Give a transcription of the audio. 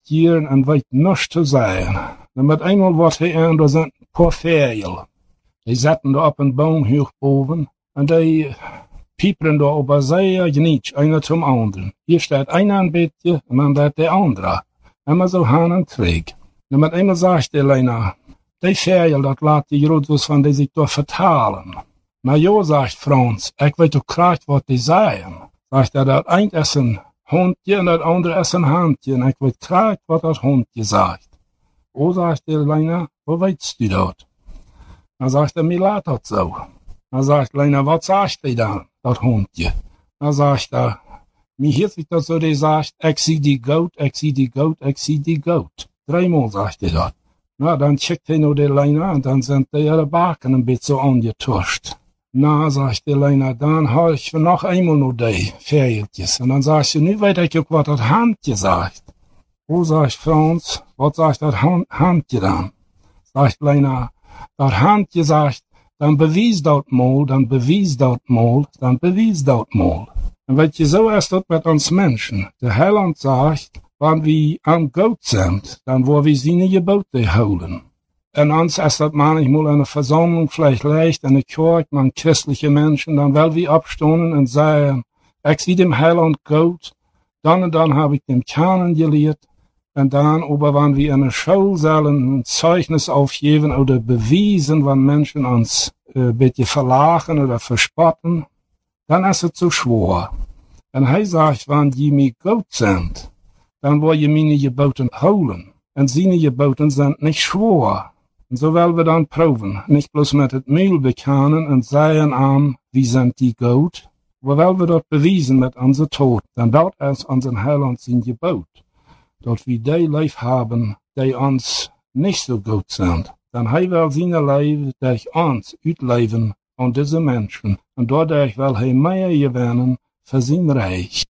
Jahren und weiß nichts zu sagen. Und mit einmal wird er an, da sind ein paar Vögel. Die sitzen da auf einem Baum hoch oben und die piepern da über sehr genietsch, einer zum anderen. Hier steht einer ein bisschen und dann steht der andere. Immer so Hahn und Krieg. Und mit einmal sagt der Leiner, die Vögel, das lässt die Rotwurst von die sich da vertalen. Na jo, sagt Franz, ich weiß doch gerade, was die sagen. Sagt er, das eine ist ein Hundje und das andere ist ein Handje. Und ich weiß gerade, was das Hundje sagt. Oh, sagt der Leiner, wo weißt du das? Dann sagt er, mir lässt das so. Dann sagt Leiner, was sagt die dann, das Hundje? Dann sagt er, mir hört sich das so, die sagt, ich sieh die Goat, ich sieh die Goat, ich sieh die Goat. 3-mal sagt er das. Na, dann checkt er nur die Leiner und dann sind die ihre Backen ein bisschen angetuscht. Na, sagt der Leiner, dann hör ich noch einmal nur die Vögeltjes. Und dann sagst du, nu weiß ich auch, was das Handje sagt. Wo sagt Franz, was sagt das Handje dann? Sagt Leiner, das Handje sagt, dann bewies das mal, dann bewies das mal, dann bewies das mal. Und weißt du, so ist das mit uns Menschen. Der Heiland sagt, wenn wir am Gott sind, dann wollen wir seine Gebote holen. Und uns ist das manchmal eine Versammlung vielleicht leicht, eine Kirche, man christliche Menschen, dann will wir abstehen und sagen, ich sehe dem Heiland Gott, dann und dann habe ich dem kennengelernt, und dann, aber wenn wir in der Schule sollen, ein Zeugnis aufgeben oder beweisen, wenn Menschen uns ein bisschen verlachen oder verspotten, dann ist es zu schwer. Und er sagt, wenn die mir Gott sind, dann wollen ihr meine Geboten holen. Und seine Geboten sind nicht schwer. Und so wollen wir dann proben, nicht bloß mit dem Mühl bekennen und sagen an, wie sind die Gott, aber wollen wir dort beweisen mit unserem Tod. Dann dort ist unser Heiland sein Gebot. Dort wir die Leib haben, die uns nicht so gut sind. Dann will seine Leib durch uns utleben an diese Menschen. Und dadurch will mehr gewinnen für sein Reich.